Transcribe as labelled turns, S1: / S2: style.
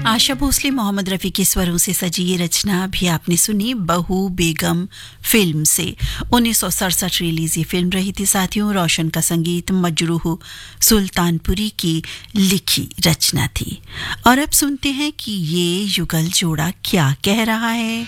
S1: आशा भोसले मोहम्मद रफ़ी के स्वरों से सजी ये रचना भी आपने सुनी बहू बेगम फिल्म से। 1967 रिलीज ये फिल्म रही थी साथियों। रोशन का संगीत मजरूह सुल्तानपुरी की लिखी रचना थी। और अब सुनते हैं कि ये युगल जोड़ा क्या कह रहा है।